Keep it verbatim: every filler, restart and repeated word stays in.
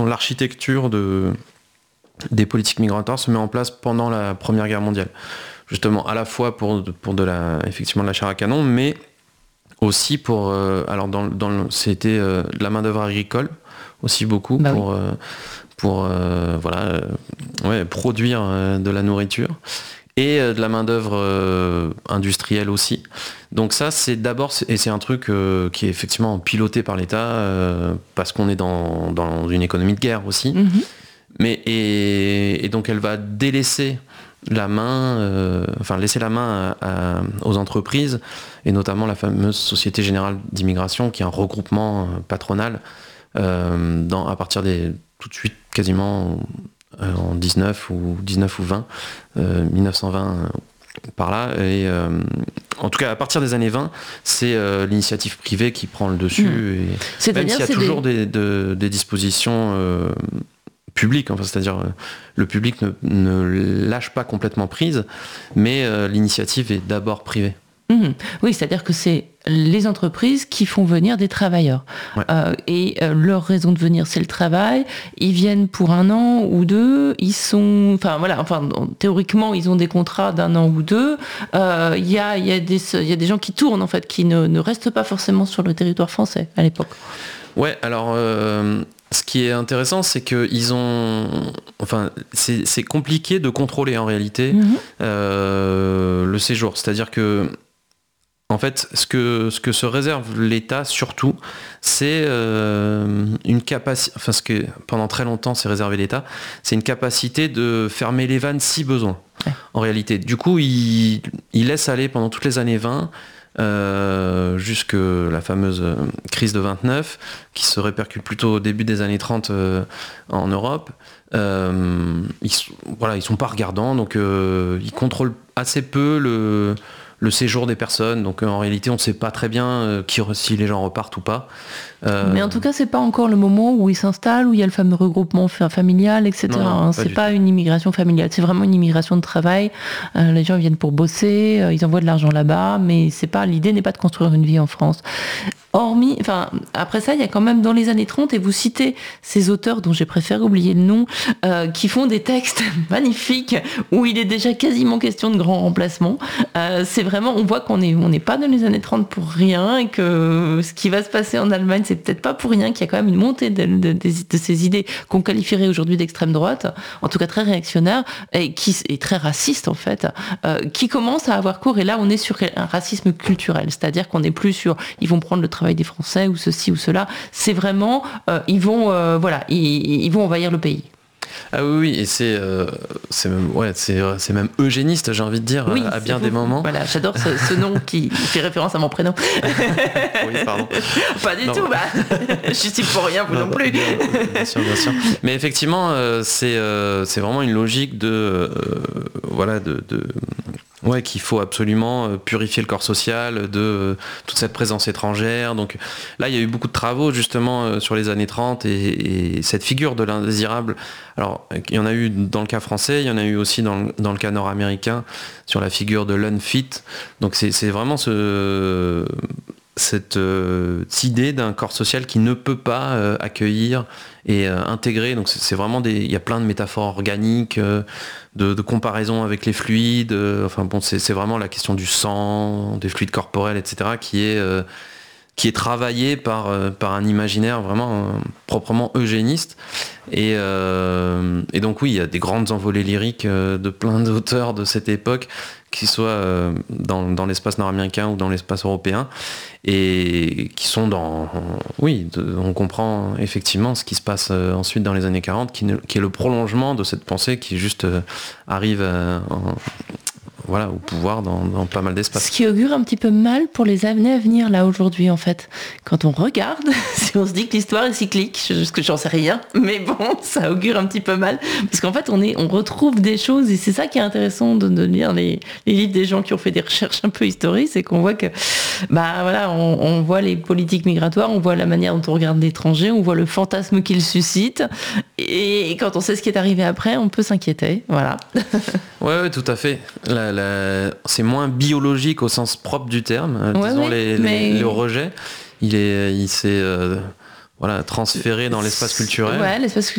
l'architecture de, des politiques migratoires se met en place pendant la Première Guerre mondiale. Justement, à la fois pour, pour de la, effectivement, de la chair à canon, mais aussi pour... Euh, alors, dans, dans le, c'était euh, de la main-d'œuvre agricole, aussi beaucoup, bah pour, oui. euh, pour euh, voilà, euh, ouais, produire euh, de la nourriture. Et euh, de la main-d'œuvre euh, industrielle aussi. Donc ça, c'est d'abord... C'est, et c'est un truc euh, qui est effectivement piloté par l'État, euh, parce qu'on est dans, dans une économie de guerre aussi. Mm-hmm. Mais, et, et donc, elle va délaisser... la main, euh, enfin laisser la main à, à, aux entreprises, et notamment la fameuse Société Générale d'Immigration, qui est un regroupement euh, patronal, euh, dans, à partir des, tout de suite, quasiment euh, en dix-neuf ou dix-neuf ou vingt, euh, dix-neuf cent vingt, euh, par là, et euh, en tout cas à partir des années vingt, c'est euh, l'initiative privée qui prend le dessus, mmh. et C'est-à-dire, même s'il y a c'est toujours des, des, de, des dispositions euh, public, enfin, c'est-à-dire euh, le public ne, ne lâche pas complètement prise, mais euh, l'initiative est d'abord privée. Mmh. Oui, c'est-à-dire que c'est les entreprises qui font venir des travailleurs. Ouais. Euh, et euh, leur raison de venir, c'est le travail. Ils viennent pour un an ou deux. Ils sont, enfin voilà, enfin théoriquement, ils ont des contrats d'un an ou deux. Il euh, y a, y a des, il y a des gens qui tournent en fait, qui ne, ne restent pas forcément sur le territoire français à l'époque. Ouais, alors. Euh... Ce qui est intéressant, c'est qu'ils ont... Enfin, c'est, c'est compliqué de contrôler en réalité mmh. euh, le séjour. C'est-à-dire que, en fait, ce que, ce que se réserve l'État, surtout, c'est euh, une capacité... Enfin, ce que pendant très longtemps, c'est réservé l'État, c'est une capacité de fermer les vannes si besoin, ouais. en réalité. Du coup, il, il laisse aller pendant toutes les années vingt... Euh, jusque la fameuse crise de vingt-neuf, qui se répercute plutôt au début des années trente euh, en Europe. Euh, ils, voilà, ils sont pas regardants, donc euh, ils contrôlent assez peu le, le séjour des personnes. Donc euh, en réalité, on ne sait pas très bien euh, qui, si les gens repartent ou pas. Euh... Mais en tout cas, c'est pas encore le moment où ils s'installent, où il y a le fameux regroupement familial, et cetera. Non, non, c'est pas une immigration familiale, c'est vraiment une immigration de travail. Euh, les gens viennent pour bosser, euh, ils envoient de l'argent là-bas, mais c'est pas, l'idée n'est pas de construire une vie en France. Hormis, enfin, après ça, il y a quand même dans les années trente, et vous citez ces auteurs dont j'ai préféré oublier le nom, euh, qui font des textes magnifiques où il est déjà quasiment question de grand remplacement. Euh, c'est vraiment, on voit qu'on est, on n'est pas dans les années trente pour rien, et que ce qui va se passer en Allemagne, c'est peut-être pas pour rien qu'il y a quand même une montée de, de, de, de ces idées qu'on qualifierait aujourd'hui d'extrême droite, en tout cas très réactionnaire, et qui est très raciste en fait, euh, qui commence à avoir cours. Et là, on est sur un racisme culturel, c'est-à-dire qu'on n'est plus sur, ils vont prendre le travail des Français ou ceci ou cela. C'est vraiment, euh, ils vont, euh, voilà, ils, ils vont envahir le pays. Ah oui, oui, et c'est, euh, c'est, même, ouais, c'est, c'est même eugéniste, j'ai envie de dire, oui, à bien des moments. Voilà, j'adore ce, ce nom qui fait référence à mon prénom. Oui, pardon. Pas du non, tout, bah, je suis pour rien, vous non, non plus. Bien, bien sûr, bien sûr. Mais effectivement, euh, c'est, euh, c'est vraiment une logique de, euh, voilà, de, de ouais, qu'il faut absolument purifier le corps social de euh, toute cette présence étrangère. Donc là, il y a eu beaucoup de travaux justement euh, sur les années trente, et, et cette figure de l'indésirable, alors il y en a eu dans le cas français, il y en a eu aussi dans le, dans le cas nord-américain, sur la figure de l'unfit. Donc c'est, c'est vraiment ce... Cette, euh, cette idée d'un corps social qui ne peut pas euh, accueillir et euh, intégrer. Donc c'est, c'est vraiment des, il y a plein de métaphores organiques, euh, de, de comparaison avec les fluides. Euh, enfin bon, c'est, c'est vraiment la question du sang, des fluides corporels, et cetera, qui est euh, qui est travaillé par euh, par un imaginaire vraiment euh, proprement eugéniste. Et, euh, et donc oui, il y a des grandes envolées lyriques euh, de plein d'auteurs de cette époque, qu'ils soient euh, dans, dans l'espace nord-américain ou dans l'espace européen, et qui sont dans... Oui, de, on comprend effectivement ce qui se passe euh, ensuite dans les années quarante, qui, ne, qui est le prolongement de cette pensée qui juste euh, arrive euh, en, voilà, au pouvoir dans, dans pas mal d'espaces. Ce qui augure un petit peu mal pour les années à venir, là, aujourd'hui, en fait. Quand on regarde, si on se dit que l'histoire est cyclique, parce que j'en sais rien, mais bon, ça augure un petit peu mal. Parce qu'en fait, on, est, on retrouve des choses, et c'est ça qui est intéressant de, de lire les, les livres des gens qui ont fait des recherches un peu historiques, c'est qu'on voit que, bah voilà, on, on voit les politiques migratoires, on voit la manière dont on regarde l'étranger, on voit le fantasme qu'ils suscitent, et quand on sait ce qui est arrivé après, on peut s'inquiéter, voilà. Ouais, ouais, tout à fait. La, la... C'est moins biologique au sens propre du terme, ouais, disons, ouais, les, mais... les, le rejet. Il, est, il s'est euh, voilà, transféré dans l'espace culturel. Ouais, l'espace